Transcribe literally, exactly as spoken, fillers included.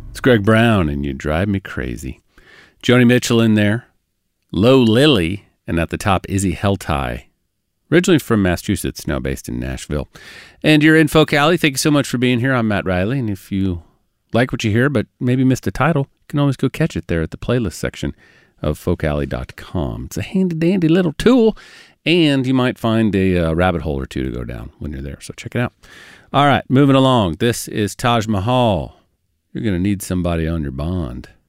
It's Greg Brown, and you drive me crazy. Joni Mitchell in there. Low Lily, and at the top, Izzy Heltai. Originally from Massachusetts, now based in Nashville. And you're in Folk Alley. Thank you so much for being here. I'm Matt Riley, and if you like what you hear but maybe missed a title, you can always go catch it there at the playlist section of folk alley dot com. It's a handy-dandy little tool, and you might find a uh, rabbit hole or two to go down when you're there, so check it out. All right, moving along. This is Taj Mahal. You're going to need somebody on your bond.